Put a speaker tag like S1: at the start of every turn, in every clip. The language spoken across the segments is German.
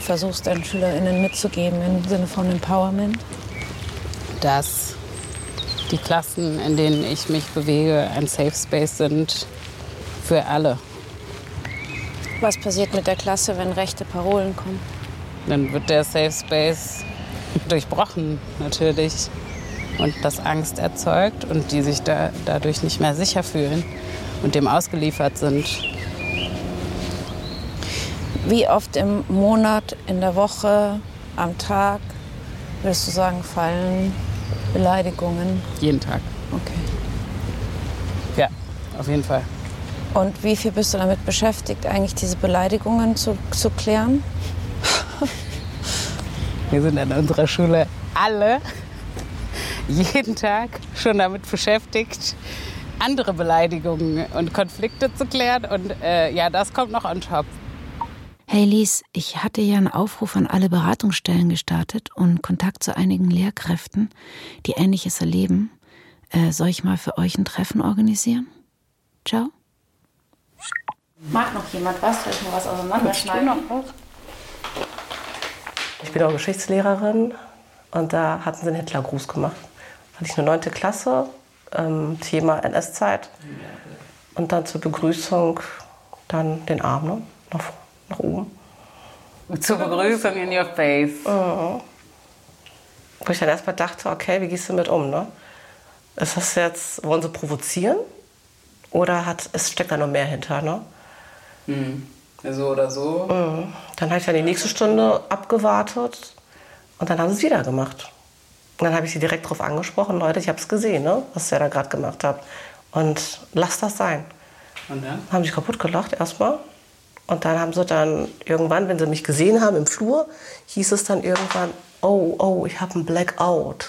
S1: versuchst, deinen SchülerInnen mitzugeben im Sinne von Empowerment?
S2: Dass die Klassen, in denen ich mich bewege, ein Safe Space sind für alle.
S1: Was passiert mit der Klasse, wenn rechte Parolen kommen?
S2: Dann wird der Safe Space durchbrochen, natürlich. Und das Angst erzeugt und die sich dadurch nicht mehr sicher fühlen und dem ausgeliefert sind.
S1: Wie oft im Monat, in der Woche, am Tag, würdest du sagen, fallen Beleidigungen?
S2: Jeden Tag.
S1: Okay.
S2: Ja, auf jeden Fall.
S1: Und wie viel bist du damit beschäftigt, eigentlich diese Beleidigungen zu klären?
S2: Wir sind an unserer Schule alle jeden Tag schon damit beschäftigt, andere Beleidigungen und Konflikte zu klären. Und ja, das kommt noch on top.
S3: Hey Lies, ich hatte ja einen Aufruf an alle Beratungsstellen gestartet und Kontakt zu einigen Lehrkräften, die Ähnliches erleben. Soll ich mal für euch ein Treffen organisieren? Ciao.
S1: Mag noch jemand was? Soll ich mal was auseinanderschneiden?
S4: Ich bin auch Geschichtslehrerin und da hatten sie einen Hitlergruß gemacht. Da hatte ich eine 9. Klasse, Thema NS-Zeit. Und dann zur Begrüßung dann den Arm, ne? Nach oben.
S2: Zur Begrüßung in your face.
S4: Wo ich dann erstmal dachte, okay, wie gehst du mit um, ne? Ist das jetzt, wollen sie provozieren? Oder steckt da noch mehr hinter, ne?
S2: So oder so.
S4: Dann habe ich dann die nächste Stunde abgewartet und dann haben sie es wieder gemacht. Und dann habe ich sie direkt darauf angesprochen, Leute, ich habe es gesehen, ne, was ihr da gerade gemacht habt. Und lasst das sein.
S2: Und dann?
S4: Haben sie kaputt gelacht erstmal. Und dann haben sie dann irgendwann, wenn sie mich gesehen haben im Flur, hieß es dann irgendwann, oh, ich habe einen Blackout.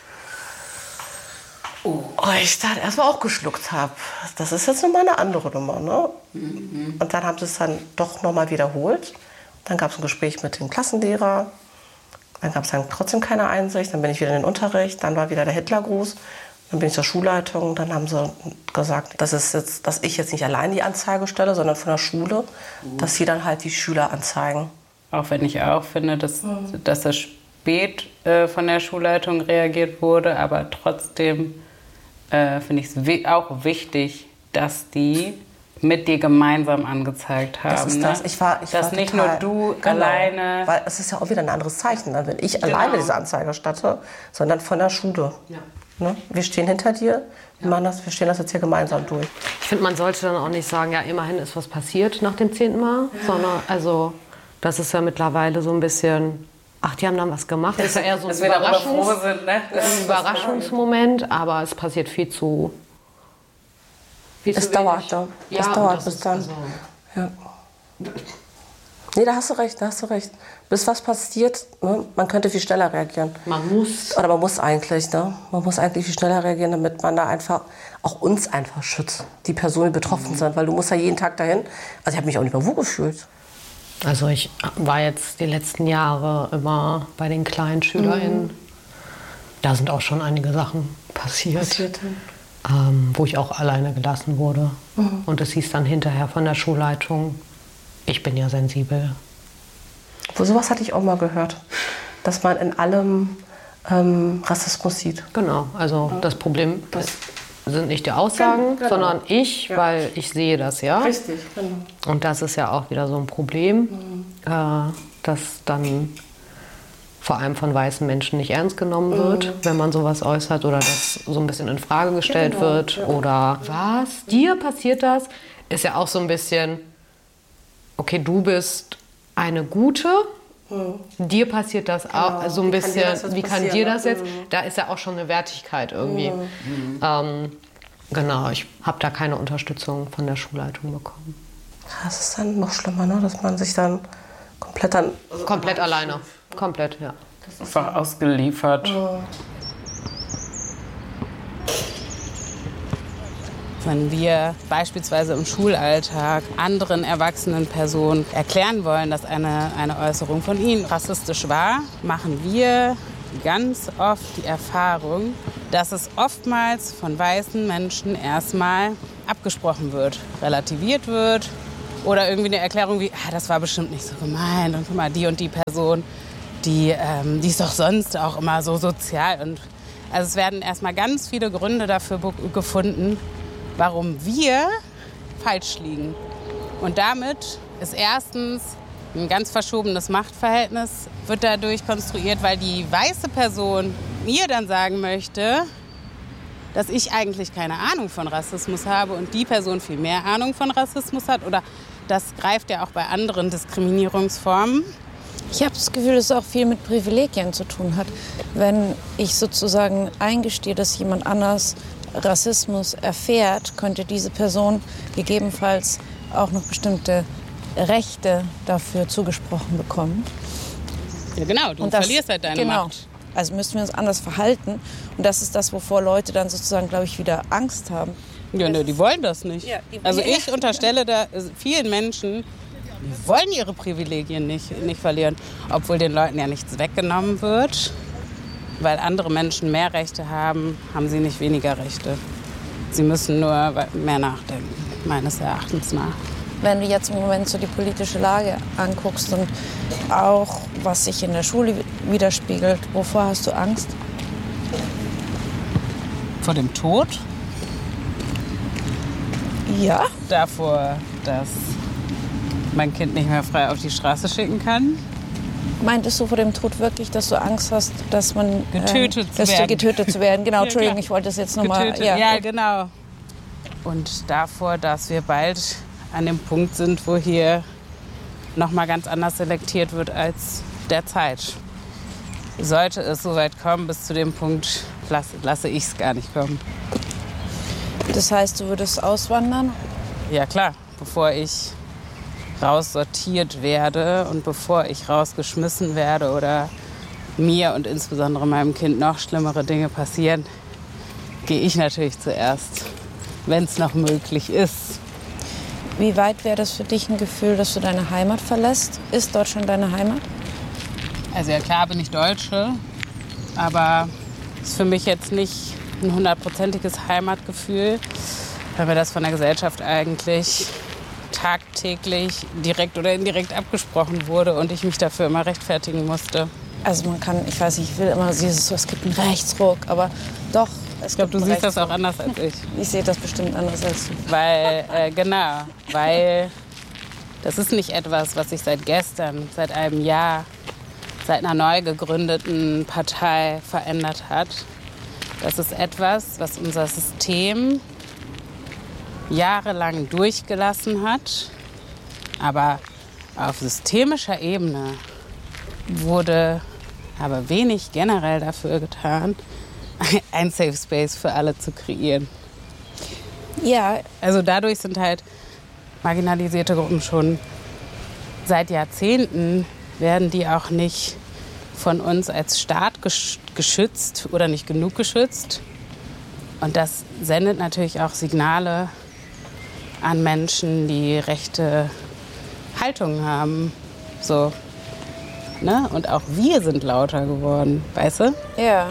S4: Oh, ich dann erstmal auch geschluckt habe. Das ist jetzt nochmal eine andere Nummer, ne? Und dann haben sie es dann doch nochmal wiederholt. Dann gab es ein Gespräch mit dem Klassenlehrer. Dann gab es dann trotzdem keine Einsicht. Dann bin ich wieder in den Unterricht. Dann war wieder der Hitlergruß. Dann bin ich zur Schulleitung. Dann haben sie gesagt, dass ich jetzt nicht allein die Anzeige stelle, sondern von der Schule, dass sie dann halt die Schüler anzeigen.
S2: Auch wenn ich auch finde, dass das spät von der Schulleitung reagiert wurde, aber trotzdem finde ich es auch wichtig, dass die mit dir gemeinsam angezeigt haben.
S4: Das ist das. Ich war
S2: nicht
S4: total,
S2: nur du alleine.
S4: Weil es ist ja auch wieder ein anderes Zeichen, dann, wenn ich alleine diese Anzeige erstatte, sondern von der Schule. Ja. Ne? Wir stehen hinter dir, wir stehen das jetzt hier gemeinsam durch.
S5: Ich finde, man sollte dann auch nicht sagen, ja, immerhin ist was passiert nach dem 10. Mal, sondern also das ist ja mittlerweile so ein bisschen, ach, die haben dann was gemacht. Das ist ja eher so ein Überraschungsmoment, aber es passiert viel zu
S4: Es dauert dann.
S5: Ja,
S4: das dauert bis dann.
S5: Also
S4: ja. Nee, da hast du recht. Bis was passiert, ne? Man könnte viel schneller reagieren.
S5: Man muss.
S4: Oder man muss eigentlich, ne? Man muss eigentlich viel schneller reagieren, damit man da einfach auch uns einfach schützt. Die Personen, die betroffen sind. Weil du musst ja jeden Tag dahin. Also ich habe mich auch nicht mehr wohl gefühlt.
S5: Also ich war jetzt die letzten Jahre immer bei den kleinen SchülerInnen. Da sind auch schon einige Sachen passiert. Wo ich auch alleine gelassen wurde. Und es hieß dann hinterher von der Schulleitung, ich bin ja sensibel.
S4: Sowas hatte ich auch mal gehört, dass man in allem Rassismus sieht.
S5: Genau, also das Problem sind nicht die Aussagen, sondern ich, weil ich sehe das, ja.
S4: Richtig, genau.
S5: Und das ist ja auch wieder so ein Problem, dass dann vor allem von weißen Menschen nicht ernst genommen wird, wenn man sowas äußert oder das so ein bisschen in Frage gestellt wird. Ja. Oder was? Dir passiert das? Ist ja auch so ein bisschen, okay, du bist eine Gute, dir passiert das auch so ein bisschen, wie kann dir das jetzt? Da ist ja auch schon eine Wertigkeit irgendwie. Genau, ich habe da keine Unterstützung von der Schulleitung bekommen.
S4: Das ist dann noch schlimmer, ne? Dass man sich dann
S5: komplett alleine. Komplett, ja.
S2: Einfach ausgeliefert. Wenn wir beispielsweise im Schulalltag anderen erwachsenen Personen erklären wollen, dass eine Äußerung von ihnen rassistisch war, machen wir ganz oft die Erfahrung, dass es oftmals von weißen Menschen erstmal abgesprochen wird, relativiert wird Oder irgendwie eine Erklärung wie, das war bestimmt nicht so gemeint. Und guck mal, die und die Person, die ist doch sonst auch immer so sozial. Und also es werden erstmal ganz viele Gründe dafür gefunden, warum wir falsch liegen. Und damit ist erstens ein ganz verschobenes Machtverhältnis, wird dadurch konstruiert, weil die weiße Person mir dann sagen möchte, dass ich eigentlich keine Ahnung von Rassismus habe und die Person viel mehr Ahnung von Rassismus hat. Oder das greift ja auch bei anderen Diskriminierungsformen.
S1: Ich habe das Gefühl, dass es auch viel mit Privilegien zu tun hat. Wenn ich sozusagen eingestehe, dass jemand anders Rassismus erfährt, könnte diese Person gegebenenfalls auch noch bestimmte Rechte dafür zugesprochen bekommen.
S2: Ja, genau, du verlierst halt deine Macht.
S1: Also müssen wir uns anders verhalten. Und das ist das, wovor Leute dann sozusagen, glaube ich, wieder Angst haben.
S2: Ja, ne, die wollen das nicht. Ja, also ich unterstelle da vielen Menschen, die wollen ihre Privilegien nicht verlieren. Obwohl den Leuten ja nichts weggenommen wird. Weil andere Menschen mehr Rechte haben, haben sie nicht weniger Rechte. Sie müssen nur mehr nachdenken, meines Erachtens nach.
S1: Wenn du jetzt im Moment so die politische Lage anguckst und auch, was sich in der Schule widerspiegelt, wovor hast du Angst?
S2: Vor dem Tod?
S1: Ja.
S2: Davor, dass mein Kind nicht mehr frei auf die Straße schicken kann.
S1: Meintest du vor dem Tod wirklich, dass du Angst hast, dass man
S2: getötet zu werden?
S1: Genau, Entschuldigung, ich wollte das jetzt nochmal.
S2: Ja, genau. Und davor, dass wir bald an dem Punkt sind, wo hier nochmal ganz anders selektiert wird als derzeit. Sollte es so weit kommen, bis zu dem Punkt lasse ich es gar nicht kommen.
S1: Das heißt, du würdest auswandern?
S2: Ja klar, bevor ich raussortiert werde und bevor ich rausgeschmissen werde oder mir und insbesondere meinem Kind noch schlimmere Dinge passieren, gehe ich natürlich zuerst, wenn es noch möglich ist.
S1: Wie weit wäre das für dich ein Gefühl, dass du deine Heimat verlässt? Ist Deutschland deine Heimat?
S2: Also ja klar bin ich Deutsche, aber es ist für mich jetzt nicht ein 100%iges Heimatgefühl, weil mir das von der Gesellschaft eigentlich tagtäglich direkt oder indirekt abgesprochen wurde und ich mich dafür immer rechtfertigen musste.
S1: Also man kann, ich weiß nicht, ich will immer dieses, es gibt einen Rechtsruck, aber doch.
S2: Ich glaube, du siehst das auch anders als ich.
S1: Ich sehe das bestimmt anders als du.
S2: Weil das ist nicht etwas, was sich seit gestern, seit einem Jahr, seit einer neu gegründeten Partei verändert hat. Das ist etwas, was unser System jahrelang durchgelassen hat. Aber auf systemischer Ebene wurde aber wenig generell dafür getan, ein Safe Space für alle zu kreieren.
S1: Ja.
S2: Also dadurch sind halt marginalisierte Gruppen schon seit Jahrzehnten, werden die auch nicht von uns als Staat geschützt oder nicht genug geschützt. Und das sendet natürlich auch Signale an Menschen, die rechte Haltungen haben. So, ne? Und auch wir sind lauter geworden, weißt du?
S1: Ja.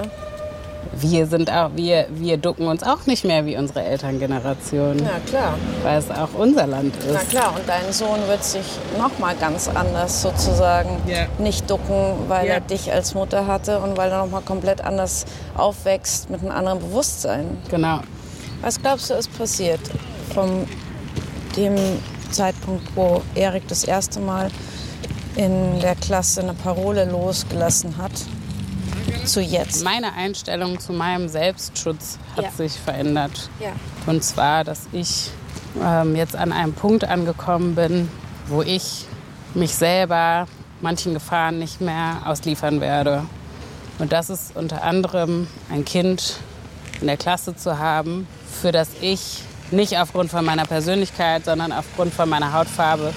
S2: Wir ducken uns auch nicht mehr wie unsere Elterngeneration.
S1: Ja, klar.
S2: Weil es auch unser Land ist.
S1: Na klar, und dein Sohn wird sich noch mal ganz anders sozusagen nicht ducken, weil er dich als Mutter hatte und weil er noch mal komplett anders aufwächst mit einem anderen Bewusstsein.
S2: Genau.
S1: Was glaubst du, ist passiert von dem Zeitpunkt, wo Erik das erste Mal in der Klasse eine Parole losgelassen hat, zu jetzt?
S2: Meine Einstellung zu meinem Selbstschutz hat sich verändert.
S1: Ja.
S2: Und zwar, dass ich jetzt an einem Punkt angekommen bin, wo ich mich selber manchen Gefahren nicht mehr ausliefern werde. Und das ist unter anderem ein Kind in der Klasse zu haben, für das ich nicht aufgrund von meiner Persönlichkeit, sondern aufgrund von meiner Hautfarbe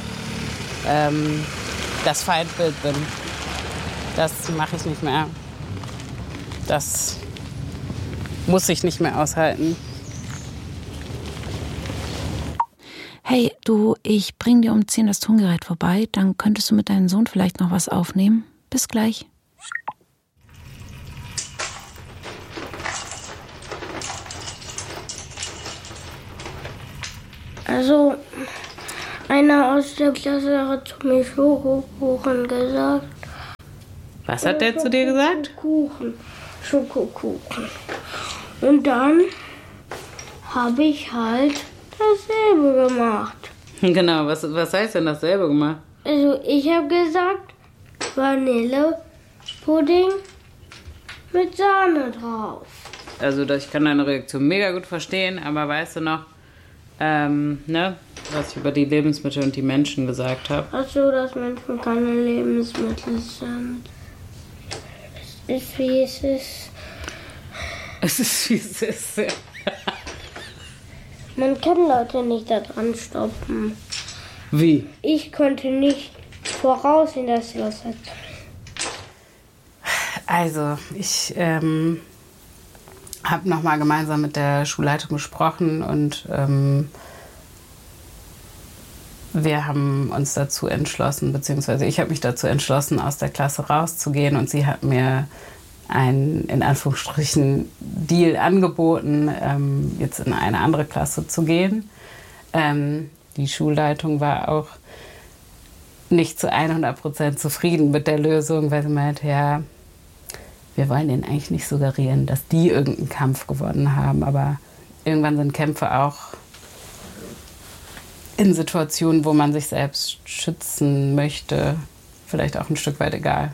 S2: das Feindbild bin. Das mache ich nicht mehr. Das muss ich nicht mehr aushalten.
S3: Hey, du, ich bring dir um 10 das Tongerät vorbei. Dann könntest du mit deinem Sohn vielleicht noch was aufnehmen. Bis gleich.
S6: Also, Einer aus der Klasse hat zu mir Schokokuchen gesagt.
S2: Was hat der zu dir gesagt?
S6: Schokokuchen. Und dann habe ich halt dasselbe gemacht.
S2: Genau, was heißt denn dasselbe gemacht?
S6: Also ich habe gesagt, Vanillepudding mit Sahne drauf.
S2: Also ich kann deine Reaktion mega gut verstehen, aber weißt du noch, was ich über die Lebensmittel und die Menschen gesagt habe?
S6: Ach so, dass Menschen keine Lebensmittel sind. Es ist, wie es ist.
S2: Es ist, wie es ist.
S6: Man kann Leute nicht da dran stoppen.
S2: Wie?
S6: Ich konnte nicht voraussehen, dass sie was hat.
S2: Also, ich habe nochmal gemeinsam mit der Schulleitung gesprochen und wir haben uns dazu entschlossen, beziehungsweise ich habe mich dazu entschlossen, aus der Klasse rauszugehen und sie hat mir einen, in Anführungsstrichen, Deal angeboten, jetzt in eine andere Klasse zu gehen. Die Schulleitung war auch nicht zu 100% zufrieden mit der Lösung, weil sie meinte, ja, wir wollen denen eigentlich nicht suggerieren, dass die irgendeinen Kampf gewonnen haben, aber irgendwann sind Kämpfe auch in Situationen, wo man sich selbst schützen möchte, vielleicht auch ein Stück weit egal.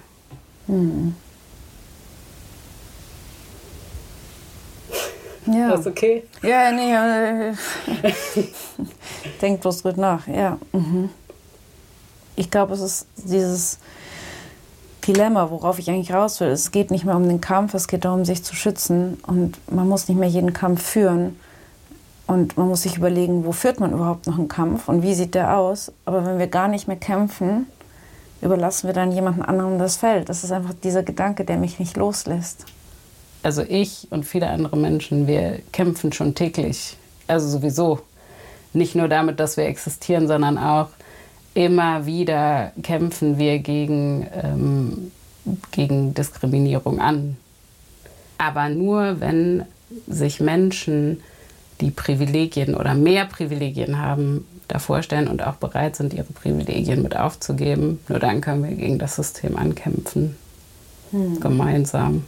S1: Ja.
S2: Ist okay?
S1: Ja, nee, denk bloß drüber nach, ja. Ich glaube, es ist dieses Dilemma, worauf ich eigentlich raus will. Es geht nicht mehr um den Kampf, es geht darum, sich zu schützen. Und man muss nicht mehr jeden Kampf führen. Und man muss sich überlegen, wo führt man überhaupt noch einen Kampf und wie sieht der aus. Aber wenn wir gar nicht mehr kämpfen, überlassen wir dann jemandem anderen das Feld. Das ist einfach dieser Gedanke, der mich nicht loslässt.
S2: Also ich und viele andere Menschen, wir kämpfen schon täglich. Also sowieso. Nicht nur damit, dass wir existieren, sondern auch immer wieder kämpfen wir gegen Diskriminierung an. Aber nur, wenn sich Menschen, die Privilegien oder mehr Privilegien haben, davor stellen und auch bereit sind, ihre Privilegien mit aufzugeben, nur dann können wir gegen das System ankämpfen. Gemeinsam.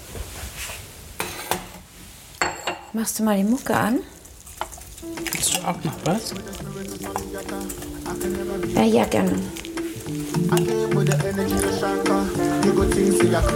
S1: Machst du mal die Mucke an?
S2: Willst du auch noch was?
S1: Ja, gerne.